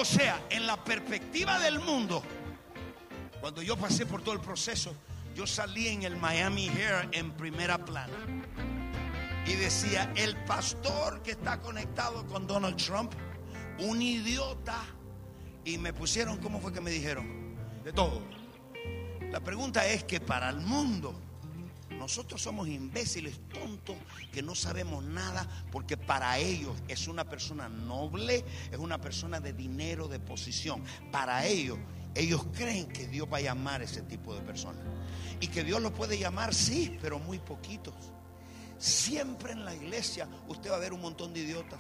O sea, en la perspectiva del mundo, cuando yo pasé por todo el proceso, yo salí en el Miami Herald en primera plana y decía: el pastor que está conectado con Donald Trump, un idiota. Y me pusieron, ¿cómo fue que me dijeron? De todo. La pregunta es que para el mundo nosotros somos imbéciles, tontos, que no sabemos nada, porque para ellos es una persona noble, es una persona de dinero, de posición. Para ellos creen que Dios va a llamar a ese tipo de personas, y que Dios lo puede llamar, sí, pero muy poquitos. Siempre en la iglesia usted va a ver un montón de idiotas.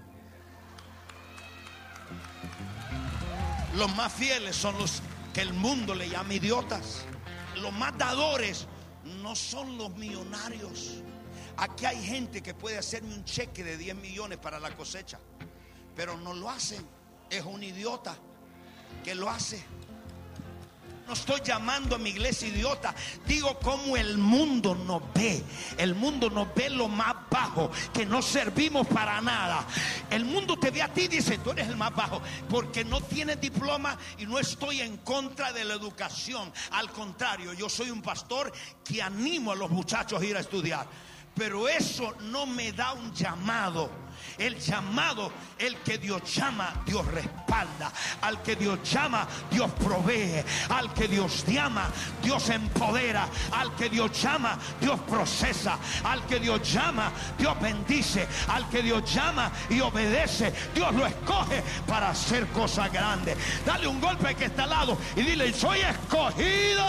Los más fieles son los que el mundo le llama idiotas. Los más dadores no son los millonarios. Aquí hay gente que puede hacerme un cheque de 10 millones para la cosecha, pero no lo hacen. Es un idiota que lo hace. No estoy llamando a mi iglesia idiota. Digo cómo el mundo nos ve. El mundo nos ve lo más bajo, que no servimos para nada. El mundo te ve a ti y dice: tú eres el más bajo, porque no tienes diploma. Y no estoy en contra de la educación. Al contrario, yo soy un pastor que animo a los muchachos a ir a estudiar. Pero eso no me da un llamado. El llamado, el que Dios llama, Dios respalda. Al que Dios llama, Dios provee. Al que Dios llama, Dios empodera. Al que Dios llama, Dios procesa. Al que Dios llama, Dios bendice. Al que Dios llama y obedece, Dios lo escoge para hacer cosas grandes. Dale un golpe al que está al lado y dile: soy escogido.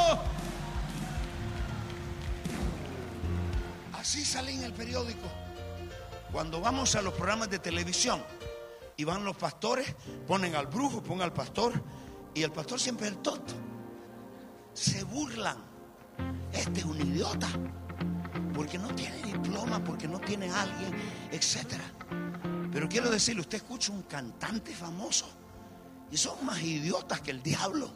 Así sale en el periódico. Cuando vamos a los programas de televisión y van los pastores, ponen al brujo, ponen al pastor, y el pastor siempre es el tonto. Se burlan. Este es un idiota, porque no tiene diploma, porque no tiene alguien, etcétera. Pero quiero decirle, usted escucha un cantante famoso y son más idiotas que el diablo.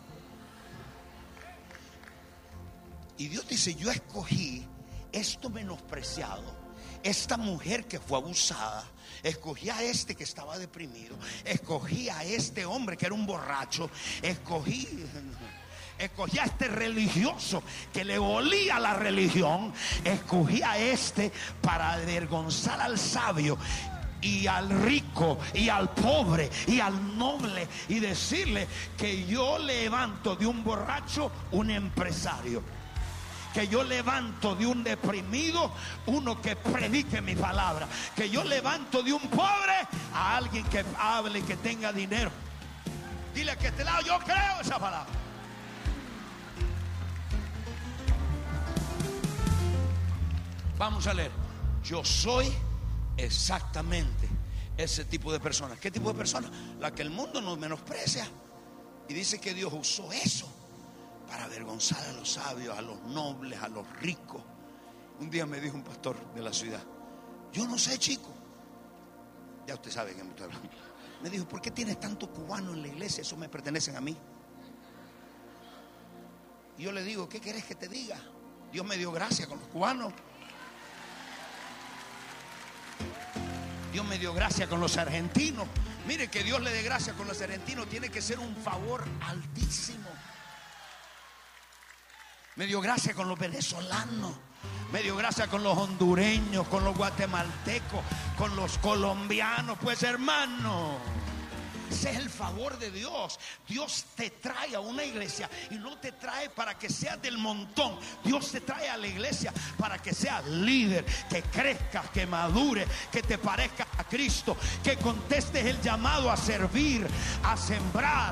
Y Dios dice: yo escogí esto menospreciado, esta mujer que fue abusada, escogí a este que estaba deprimido, escogí a este hombre que era un borracho, escogí a este religioso que le olía la religión, escogí a este para avergonzar al sabio y al rico y al pobre y al noble, y decirle que yo levanto de un borracho un empresario, que yo levanto de un deprimido uno que predique mi palabra, que yo levanto de un pobre a alguien que hable y que tenga dinero. Dile a que este lado: yo creo esa palabra. Vamos a leer. Yo soy exactamente ese tipo de persona. ¿Qué tipo de persona? La que el mundo nos menosprecia, y dice que Dios usó eso para avergonzar a los sabios, a los nobles, a los ricos. Un día me dijo un pastor de la ciudad: yo no sé, chico, ya usted sabe que me estoy hablando. Me dijo: ¿por qué tienes tanto cubano en la iglesia? Eso me pertenecen a mí. Y yo le digo: ¿qué querés que te diga? Dios me dio gracia con los cubanos. Dios me dio gracia con los argentinos. Mire, que Dios le dé gracia con los argentinos tiene que ser un favor altísimo. Me dio gracia con los venezolanos, me dio gracia con los hondureños, con los guatemaltecos, con los colombianos. Pues hermano, ese es el favor de Dios. Dios te trae a una iglesia y no te trae para que seas del montón. Dios te trae a la iglesia para que seas líder, que crezcas, que madures, que te parezcas a Cristo, que contestes el llamado a servir, a sembrar.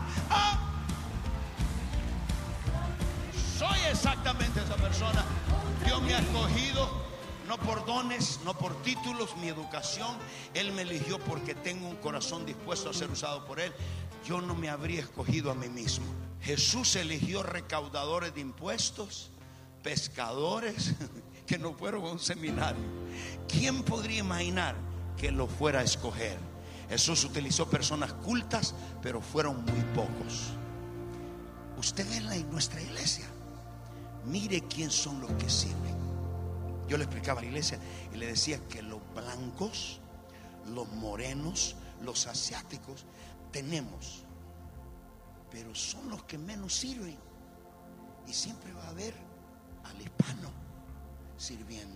Soy exactamente esa persona. Dios me ha escogido, no por dones, no por títulos, mi educación. Él me eligió porque tengo un corazón dispuesto a ser usado por Él. Yo no me habría escogido a mí mismo. Jesús eligió recaudadores de impuestos, pescadores que no fueron a un seminario. ¿Quién podría imaginar que lo fuera a escoger? Jesús utilizó personas cultas, pero fueron muy pocos. Usted ve en nuestra iglesia, mire quién son los que sirven. Yo le explicaba a la iglesia y le decía que los blancos, los morenos, los asiáticos tenemos, pero son los que menos sirven. Y siempre va a haber al hispano sirviendo.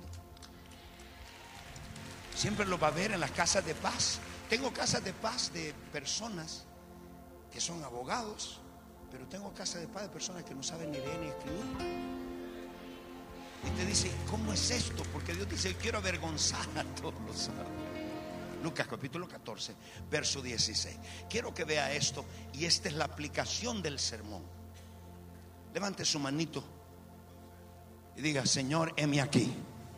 Siempre lo va a ver en las casas de paz. Tengo casas de paz de personas que son abogados, pero tengo casas de paz de personas que no saben ni leer ni escribir. Y te dice, ¿cómo es esto? Porque Dios dice, quiero avergonzar a todos los hombres. Lucas capítulo 14, verso 16. Quiero que vea esto, y esta es la aplicación del sermón. Levante su manito y diga, Señor, heme aquí.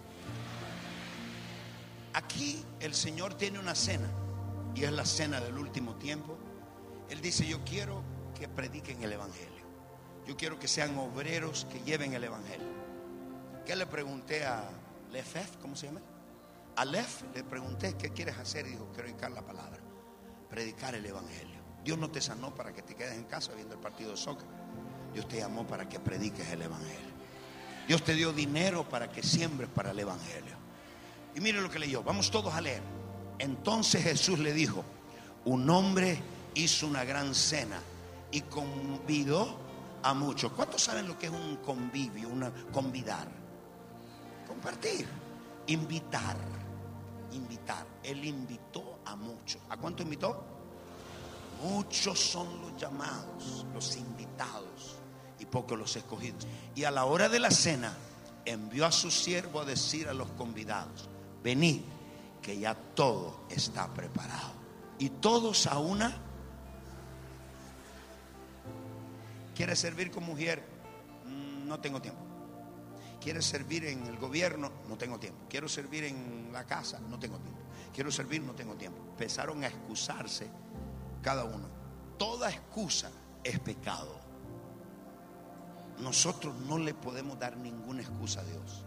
Aquí el Señor tiene una cena, y es la cena del último tiempo. Él dice, yo quiero que prediquen el evangelio. Yo quiero que sean obreros que lleven el evangelio. ¿Qué le pregunté a Lefef? ¿Cómo se llama? A Lef le pregunté, ¿qué quieres hacer? Y dijo, quiero predicar la palabra, predicar el evangelio. Dios no te sanó para que te quedes en casa viendo el partido de soccer. Dios te llamó para que prediques el evangelio. Dios te dio dinero para que siembres para el evangelio. Y mire lo que leyó, vamos todos a leer. Entonces Jesús le dijo, un hombre hizo una gran cena y convidó a muchos. ¿Cuántos saben lo que es un convivio, convidar? Compartir, invitar. Él invitó a muchos. ¿A cuánto invitó? Muchos son los llamados, los invitados, y pocos los escogidos. Y a la hora de la cena envió a su siervo a decir a los convidados, venid, que ya todo está preparado. Y todos a una. ¿Quieres servir como mujer? No tengo tiempo. ¿Quieres servir en el gobierno? No tengo tiempo. Quiero servir en la casa, no tengo tiempo. Quiero servir, no tengo tiempo. Empezaron a excusarse cada uno. Toda excusa es pecado. Nosotros no le podemos dar ninguna excusa a Dios.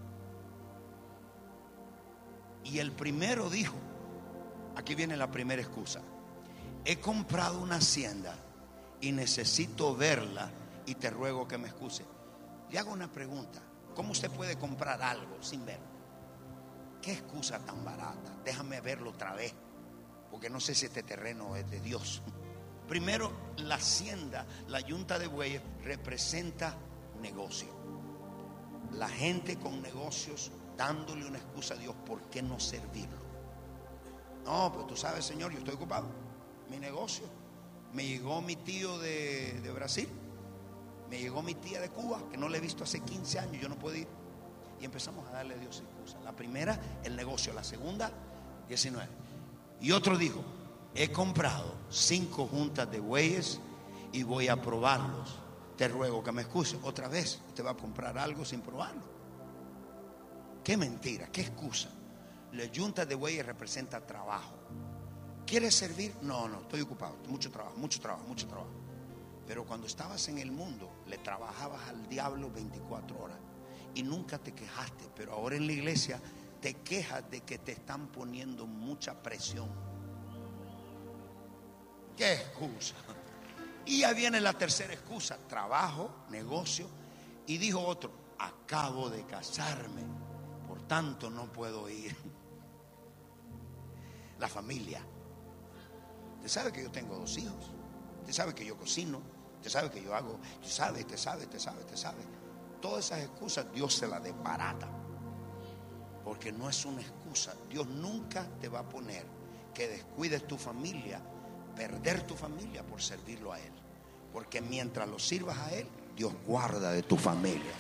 Y el primero dijo, aquí viene la primera excusa, he comprado una hacienda y necesito verla y te ruego que me excuse. Le hago una pregunta, ¿cómo usted puede comprar algo sin verlo? ¿Qué excusa tan barata? Déjame verlo otra vez, porque no sé si este terreno es de Dios. Primero, la hacienda, la yunta de bueyes, representa negocio. La gente con negocios dándole una excusa a Dios, ¿por qué no servirlo? No, pero tú sabes, Señor, yo estoy ocupado. Mi negocio. Me llegó mi tío de Brasil. Me llegó mi tía de Cuba, que no le he visto hace 15 años, yo no puedo ir. Y empezamos a darle a Dios excusa. La primera, el negocio. La segunda, 19. Y otro dijo, he comprado 5 juntas de bueyes y voy a probarlos. Te ruego que me excuse. Otra vez, usted va a comprar algo sin probarlo. Qué mentira, qué excusa. La yunta de bueyes representa trabajo. ¿Quieres servir? No, estoy ocupado. Mucho trabajo. Pero cuando estabas en el mundo, le trabajabas al diablo 24 horas y nunca te quejaste. Pero ahora en la iglesia te quejas de que te están poniendo mucha presión. ¿Qué excusa? Y ya viene la tercera excusa, trabajo, negocio. Y dijo otro, acabo de casarme, por tanto no puedo ir. La familia. Usted sabe que yo tengo 2 hijos. Usted sabe que yo cocino. Usted sabe que yo hago. Usted sabe. Todas esas excusas Dios se las desbarata. Porque no es una excusa. Dios nunca te va a poner que descuides tu familia, perder tu familia por servirlo a Él. Porque mientras lo sirvas a Él, Dios guarda de tu familia.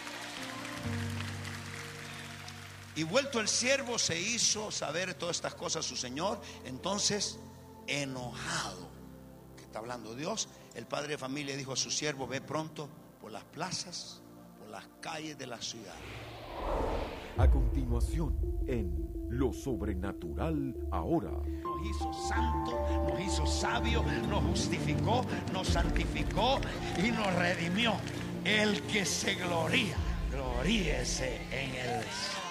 Y vuelto el siervo, se hizo saber todas estas cosas a su señor. Entonces, enojado, que está hablando Dios, el padre de familia dijo a su siervo, ve pronto por las plazas, por las calles de la ciudad. A continuación, en Lo Sobrenatural Ahora. Nos hizo santos, nos hizo sabios, nos justificó, nos santificó y nos redimió. El que se gloría, gloríese en él.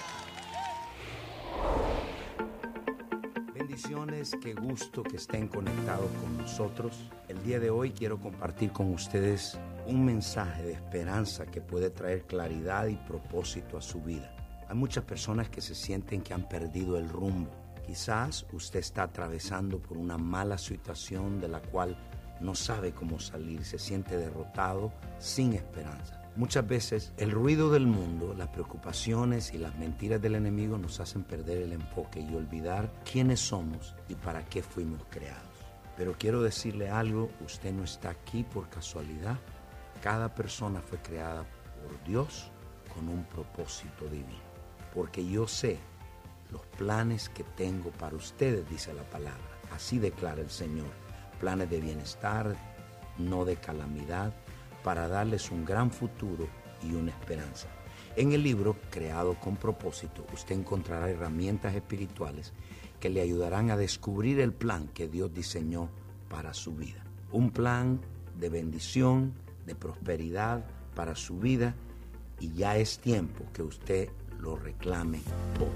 Bendiciones, qué gusto que estén conectados con nosotros. El día de hoy quiero compartir con ustedes un mensaje de esperanza que puede traer claridad y propósito a su vida. Hay muchas personas que se sienten que han perdido el rumbo, Quizás usted está atravesando por una mala situación de la cual no sabe cómo salir, se siente derrotado, sin esperanza. Muchas veces el ruido del mundo, las preocupaciones y las mentiras del enemigo nos hacen perder el enfoque y olvidar quiénes somos y para qué fuimos creados. Pero quiero decirle algo, usted no está aquí por casualidad. Cada persona fue creada por Dios con un propósito divino. Porque yo sé los planes que tengo para ustedes, dice la palabra. Así declara el Señor. Planes de bienestar, no de calamidad, para darles un gran futuro y una esperanza. En el libro Creado con Propósito, usted encontrará herramientas espirituales que le ayudarán a descubrir el plan que Dios diseñó para su vida. Un plan de bendición, de prosperidad para su vida, y ya es tiempo que usted lo reclame todo.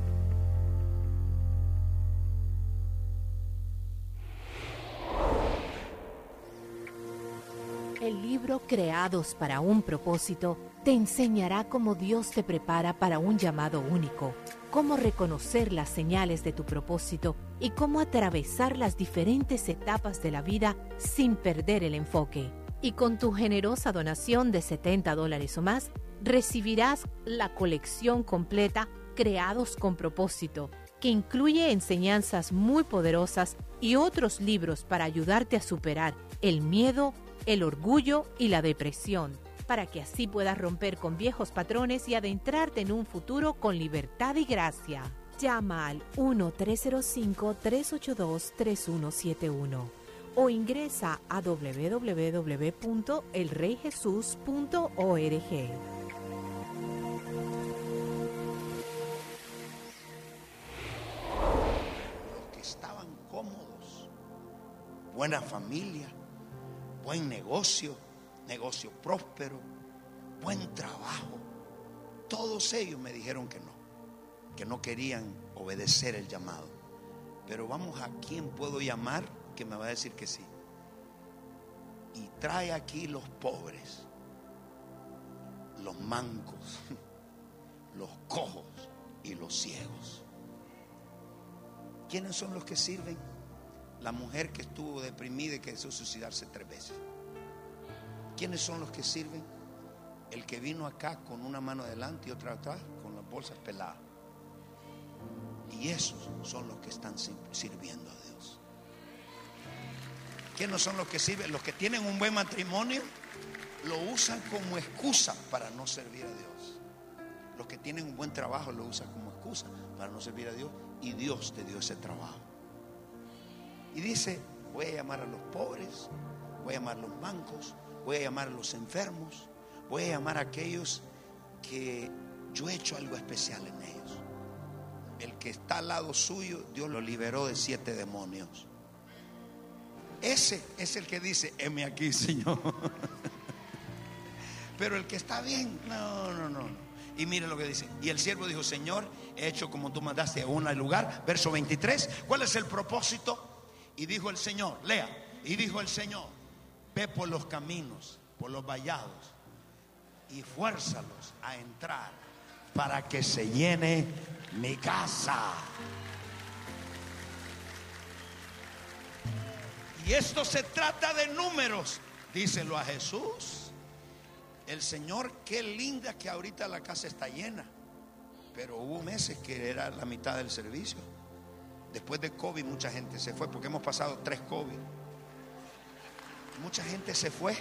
El libro Creados para un Propósito te enseñará cómo Dios te prepara para un llamado único, cómo reconocer las señales de tu propósito y cómo atravesar las diferentes etapas de la vida sin perder el enfoque. Y con tu generosa donación de $70 o más, recibirás la colección completa Creados con Propósito, que incluye enseñanzas muy poderosas y otros libros para ayudarte a superar el miedo, el orgullo y la depresión, para que así puedas romper con viejos patrones y adentrarte en un futuro con libertad y gracia. Llama al 1-305-382-3171 o ingresa a www.elreyjesus.org. Los que estaban cómodos, buena familia, buen negocio, negocio próspero, buen trabajo, todos ellos me dijeron que no querían obedecer el llamado. Pero vamos, ¿a quién puedo llamar que me va a decir que sí? Y trae aquí los pobres, los mancos, los cojos y los ciegos. ¿Quiénes son los que sirven? La mujer que estuvo deprimida y que quiso suicidarse 3 veces. ¿Quiénes son los que sirven? El que vino acá con una mano adelante y otra atrás, con las bolsas peladas. Y esos son los que están sirviendo a Dios. ¿Quiénes son los que sirven? Los que tienen un buen matrimonio lo usan como excusa para no servir a Dios. Los que tienen un buen trabajo lo usan como excusa para no servir a Dios, y Dios te dio ese trabajo. Y dice, voy a llamar a los pobres, voy a llamar a los mancos, voy a llamar a los enfermos, voy a llamar a aquellos que yo he hecho algo especial en ellos. El que está al lado suyo, Dios lo liberó de 7 demonios. Ese es el que dice, heme aquí, Señor. Pero el que está bien, no. Y mire lo que dice. Y el siervo dijo, Señor, he hecho como tú mandaste a un lugar. Verso 23, ¿cuál es el propósito? Y dijo el Señor, lea. Y dijo el Señor, ve por los caminos, por los vallados, y fuérzalos a entrar para que se llene mi casa. Y esto se trata de números. Díselo a Jesús. El Señor, qué linda que ahorita la casa está llena. Pero hubo meses que era la mitad del servicio. Después de COVID mucha gente se fue, porque hemos pasado 3 COVID. Mucha gente se fue.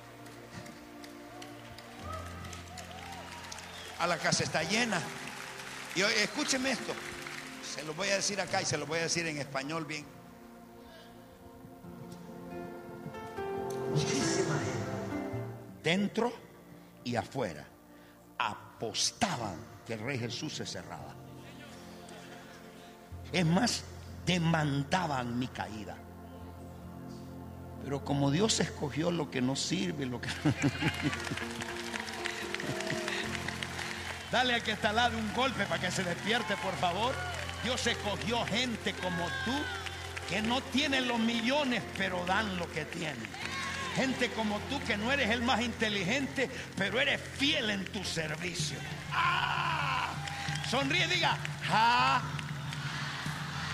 A la casa está llena. Y hoy, escúcheme esto. Se lo voy a decir acá y se lo voy a decir en español bien. Muchísima gente, dentro y afuera, apostaban que el Rey Jesús se cerraba. Es más, demandaban mi caída. Pero como Dios escogió lo que no sirve, lo que... Dale al que está al lado un golpe para que se despierte, por favor. Dios escogió gente como tú, que no tienen los millones, pero dan lo que tienen. Gente como tú, que no eres el más inteligente, pero eres fiel en tu servicio. ¡Ah! Sonríe y diga, ¡ja!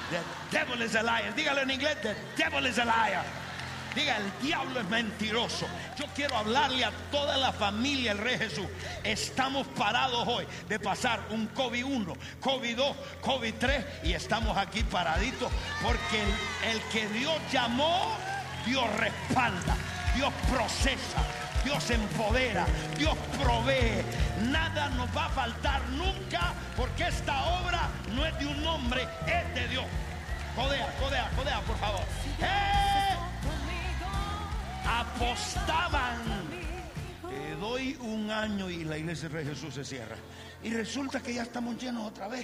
The devil is a liar. Dígalo en inglés, the devil is a liar. Diga, el diablo es mentiroso. Yo quiero hablarle a toda la familia del Rey Jesús. Estamos parados hoy de pasar un COVID-1, COVID-2, COVID-3 y estamos aquí paraditos porque el que Dios llamó, Dios respalda, Dios procesa, Dios empodera, Dios provee. Nada nos va a faltar nunca porque esta obra no es de un hombre, es de Dios. Codea, por favor. Apostaban. Te doy un año y la iglesia de Jesús se cierra. Y resulta que ya estamos llenos otra vez.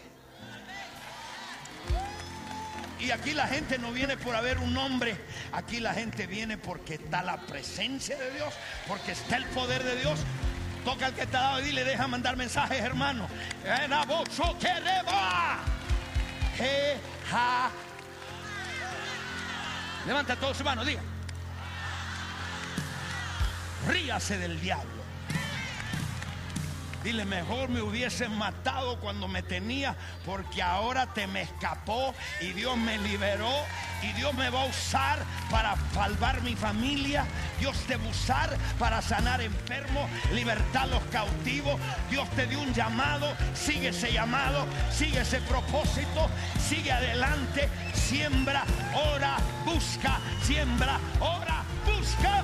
Y aquí la gente no viene por haber un nombre. Aquí la gente viene porque está la presencia de Dios, porque está el poder de Dios. Toca al que está al lado y dile, deja mandar mensajes, hermano. Levanta todos sus manos, diga. Ríase del diablo. Dile, mejor me hubiesen matado cuando me tenía, porque ahora te me escapó y Dios me liberó y Dios me va a usar para salvar mi familia. Dios te va a usar para sanar enfermos, libertar los cautivos. Dios te dio un llamado, sigue ese llamado, sigue ese propósito, sigue adelante, siembra, ora, busca, siembra, ora, busca.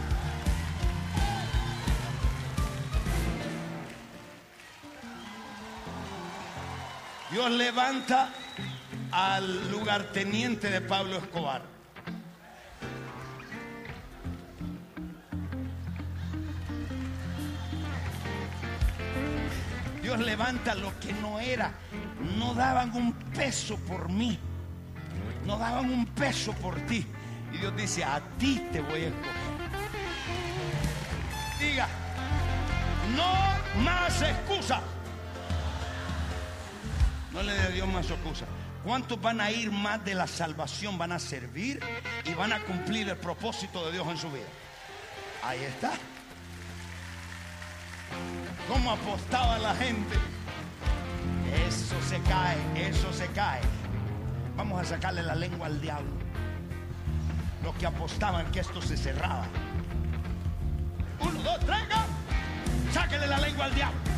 Dios levanta al lugarteniente de Pablo Escobar. Dios levanta lo que no era. No daban un peso por mí. No daban un peso por ti. Y Dios dice, a ti te voy a escoger. Diga, no más excusas. No le dé a Dios más excusa. ¿Cuántos van a ir más de la salvación? Van a servir y van a cumplir el propósito de Dios en su vida. Ahí está. ¿Cómo apostaba la gente? Eso se cae, eso se cae. Vamos a sacarle la lengua al diablo. Los que apostaban que esto se cerraba. 1, 2, 3, sáquenle la lengua al diablo.